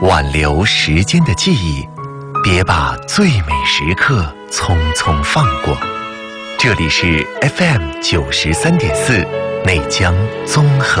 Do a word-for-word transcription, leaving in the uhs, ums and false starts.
挽留时间的记忆，别把最美时刻匆匆放过。这里是 F M 九十三点四内江综合